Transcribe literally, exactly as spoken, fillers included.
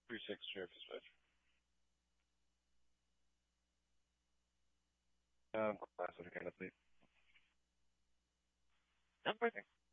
three six Sheriff's Switch. Um, class with a kind of sleep. I'm waiting.